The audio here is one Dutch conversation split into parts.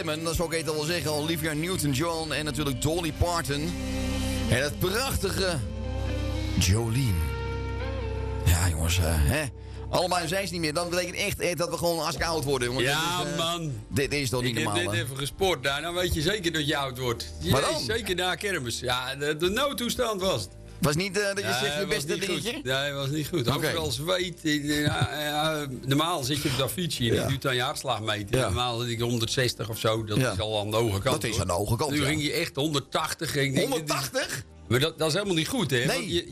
stemmen. Dat zou ik het al wel zeggen. Olivia Newton-John en natuurlijk Dolly Parton. En het prachtige Jolene. Ja, jongens, hè. Allemaal zijn ze niet meer. Dat betekent echt dat we gewoon hartstikke oud worden. Want ja, dit is, man. Dit is toch niet normaal, Ik heb net even gesport daar. Dan weet je zeker dat je oud wordt. Waarom? Zeker na kermis. Ja, de noodtoestand was het. Was niet dat je zegt je beste dingetje? Nee, dat was niet goed. Okay. Overal zweet. Normaal zit je op dat fietsje en je doet dan je hartslag meten. Ja. Normaal zit ik 160 of zo. Dat is al aan de hoge kant. Dat is aan de hoge kant, Nu ging je echt 180. 180? Maar dat is helemaal niet goed, hè? Nee.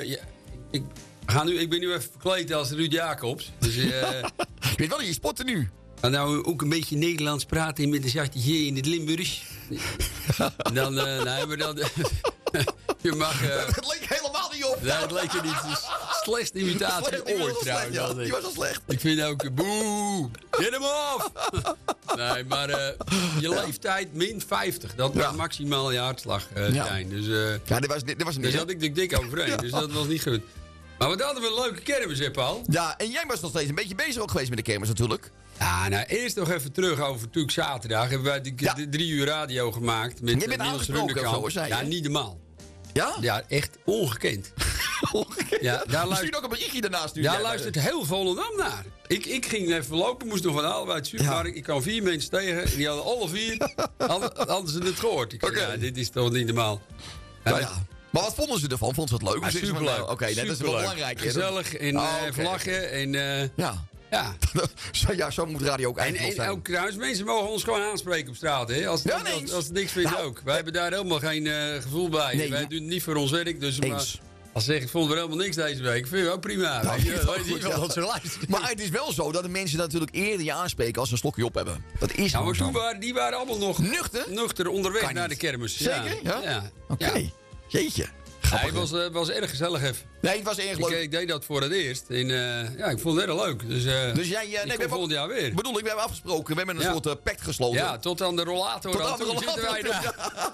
Want ik ben nu even verkleed als Ruud Jacobs. Dus, je weet wel dat je sporten nu. Ga nou ook een beetje Nederlands praten met een zachtje G in het Limburgs. Dan, nee, maar dan... je mag... Het leek helemaal niet op. Nee, het leek er niet. Het is slechtste imitatie ooit, trouwens. Ja, die was al slecht. Ik vind ook... Boe! Get hem af! Nee, maar je leeftijd min 50. Dat mag maximaal je hartslag zijn. Dus, ja, dit was niet. Daar zat ik dik overheen. Dus dat was niet goed. Maar wat hadden we een leuke kermis, hè, Paul? Ja, en jij was nog steeds een beetje bezig ook geweest met de kermis natuurlijk. Ja, nou, eerst nog even terug over natuurlijk zaterdag. Hebben wij de 3 uur radio gemaakt. Met je bent aangesproken of zo, zei je? Ja, niet normaal. Ja? Ja, echt ongekend. Ongekend? Ja, daar Misschien ook een berichtje daarnaast nu. Daar luistert heel Volendam naar. Ik ging even lopen, moest nog van halen bij het supermarkt. Ik kwam 4 mensen tegen. Die hadden alle 4 hadden ze het gehoord. Ik zei, ja, dit is toch niet normaal. Nou ja. Maar wat vonden ze ervan? Vonden ze het leuk? Ja, superleuk. Oké, dat is wel belangrijk. Gezellig en even lachen. En, ja. Ja. Zo moet radio ook eigenlijk zijn. En ook trouwens, mensen mogen ons gewoon aanspreken op straat. Hè? Als ze niks vinden ook. Wij hebben daar helemaal geen gevoel bij. Nee, wij doen het niet voor ons werk. Dus maar, als ze zeggen, ik vond er helemaal niks deze week. Ik vind het ook prima. Nou, dat ze luisteren. Maar het is wel zo dat de mensen natuurlijk eerder je aanspreken als ze een slokje op hebben. Dat is maar toen die waren allemaal nog nuchter onderweg naar de kermis. Zeker? Ja. Oké. Jeetje. Het was erg gezellig even. Nee, het was erg leuk. Ik deed dat voor het eerst. En ik vond het erg leuk. Dus jij... ik kom volgend jaar weer. Bedoel ik, we hebben afgesproken. We hebben een soort pact gesloten. Ja, tot aan de rollator. Tot aan de rollator. Zitten wij daar.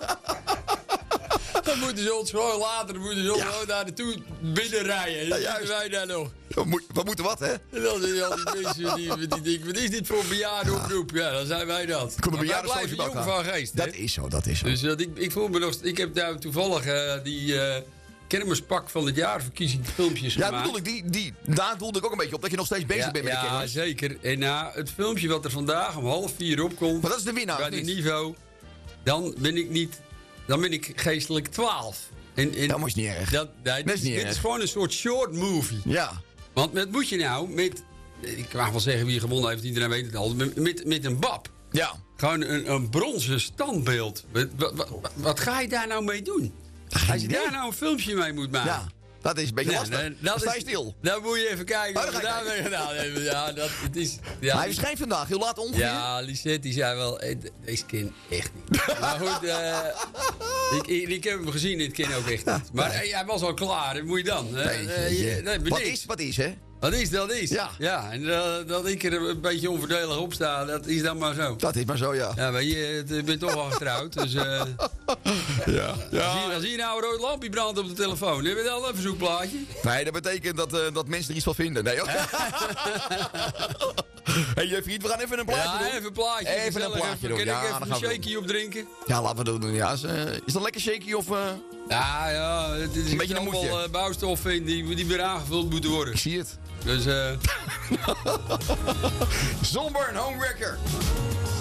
Dan moeten ze ons gewoon later gewoon daar naartoe binnenrijden. Dan zitten wij daar nog. We moeten wat, hè? En dan zijn al die mensen die denken, wat is dit voor bejaardenoproep? Ja, dan zijn wij dat. Wij blijven jong van geest. Dat is zo, dat is zo. Dus ik voel me nog... Ik heb daar toevallig die kermispak van het jaar verkiezingsfilmpjes gemaakt. Ja, bedoel ik, daar doelde ik ook een beetje op. Dat je nog steeds bezig bent met de kermis. Ja, zeker. En het filmpje wat er vandaag om 3:30 opkomt... Maar dat is de winnaar, bij het niveau. Dan ben ik geestelijk 12. Dat was niet erg. Dit is gewoon een soort short movie. Ja. Want wat moet je nou met... Ik mag wel zeggen wie gewonnen heeft, iedereen weet het al. Met een bab. Ja. Gewoon een bronzen standbeeld. Wat ga je daar nou mee doen? Als je daar nou een filmpje mee moet maken. Ja. Dat is een beetje lastig. Dan sta je stil. Dan moet je even kijken wat we daarmee gedaan hebben. Ja, het is... Ja, hij verschijnt vandaag, heel laat ongeveer. Ja, Lisette die zei wel, deze kind echt niet. Maar goed, ik heb hem gezien, dit kind ook echt niet. Maar hij was al klaar, dat moet je dan. Wat is, hè? Dat is. Ja, en dat ik er een beetje onvoordelig op sta, dat is dan maar zo. Dat is maar zo, ja. Ja, maar je bent toch al getrouwd, dus... Als hier nou een rood lampje brandt op de telefoon, heb je dan een verzoekplaatje? Nee, dat betekent dat mensen er iets van vinden. Nee, oké. Hey, vriend, we gaan even een plaatje doen. Ja, even een plaatje. Even een plaatje doen. Kan ik even een shaky opdrinken? Ja, laten we dat doen. Ja, is dat lekker shaky of... Ja, het is een beetje een moedje. Allemaal bouwstoffen in die weer aangevuld moeten worden. Ik zie het. Dus Zonburn, Homewrecker.